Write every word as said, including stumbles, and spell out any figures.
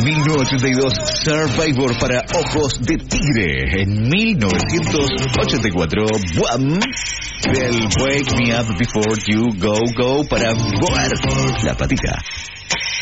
mil novecientos ochenta y dos, Survivor para Ojos de Tigre. En mil novecientos ochenta y cuatro, Wham! Del Wake Me Up Before You Go Go para mover la patita.